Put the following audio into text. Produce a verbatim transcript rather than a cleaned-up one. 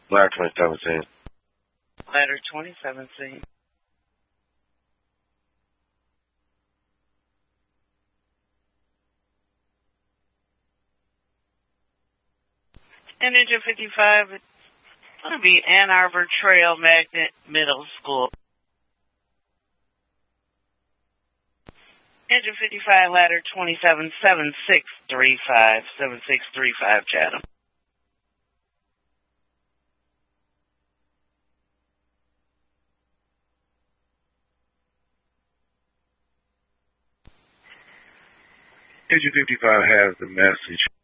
Ladder twenty seventeen. Ladder twenty seventeen. And Engine fifty-five, it's going to be Ann Arbor Trail Magnet Middle School. Engine fifty-five, ladder twenty-seven, seven six three five, seven six three five, Chatham. Engine fifty-five has the message.